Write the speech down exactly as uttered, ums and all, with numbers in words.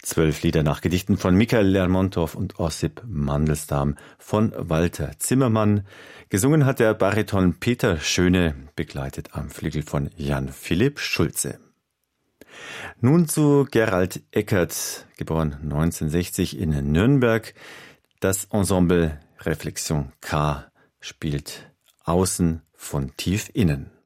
Zwölf Lieder nach Gedichten von Michael Lermontov und Ossip Mandelstam von Walter Zimmermann. Gesungen hat der Bariton Peter Schöne, begleitet am Flügel von Jan Philipp Schulze. Nun zu Gerald Eckert, geboren neunzehnhundertsechzig in Nürnberg. Das Ensemble Reflexion K spielt Außen von tief innen.